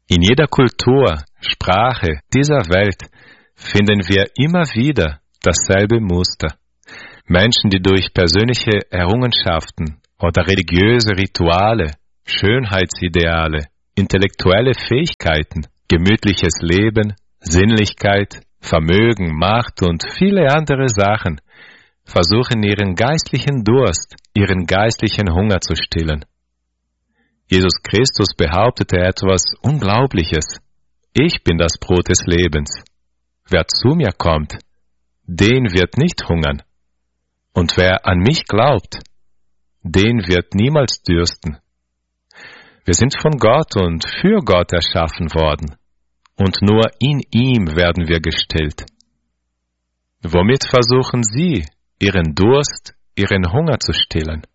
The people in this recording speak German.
In jeder Kultur, Sprache dieser Welt finden wir immer wieder dasselbe Muster. Menschen, die durch persönliche Errungenschaften oder religiöse Rituale, Schönheitsideale, intellektuelle Fähigkeiten, gemütliches Leben, Sinnlichkeit, Vermögen, Macht und viele andere Sachen versuchen ihren geistlichen Durst, ihren geistlichen Hunger zu stillen. Jesus Christus behauptete etwas Unglaubliches. Ich bin das Brot des Lebens. Wer zu mir kommt, den wird nicht hungern. Und wer an mich glaubt, den wird niemals dürsten. Wir sind von Gott und für Gott erschaffen worden. Und nur in ihm werden wir gestillt. Womit versuchen Sie, Ihren Durst, Ihren Hunger zu stillen?